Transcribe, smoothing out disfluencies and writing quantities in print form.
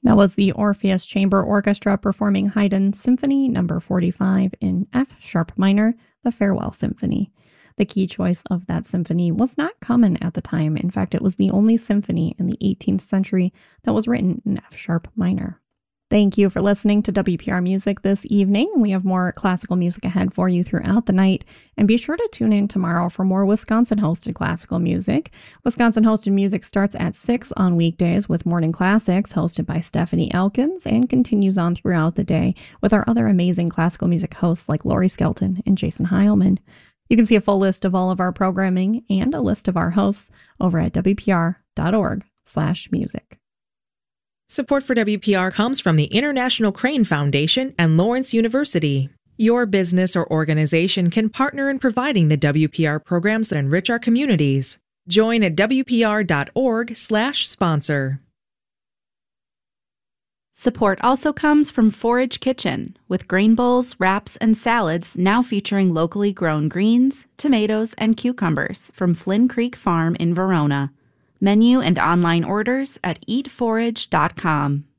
That was the Orpheus Chamber Orchestra performing Haydn's Symphony No. 45 in F sharp minor, the Farewell Symphony. The key choice of that symphony was not common at the time. In fact, it was the only symphony in the 18th century that was written in F sharp minor. Thank you for listening to WPR Music this evening. We have more classical music ahead for you throughout the night. And be sure to tune in tomorrow for more Wisconsin-hosted classical music. Wisconsin-hosted music starts at 6 on weekdays with Morning Classics, hosted by Stephanie Elkins, and continues on throughout the day with our other amazing classical music hosts like Lori Skelton and Jason Heilman. You can see a full list of all of our programming and a list of our hosts over at wpr.org/music. Support for WPR comes from the International Crane Foundation and Lawrence University. Your business or organization can partner in providing the WPR programs that enrich our communities. Join at wpr.org/sponsor. Support also comes from Forage Kitchen, with grain bowls, wraps, and salads now featuring locally grown greens, tomatoes, and cucumbers from Flynn Creek Farm in Verona. Menu and online orders at eatforage.com.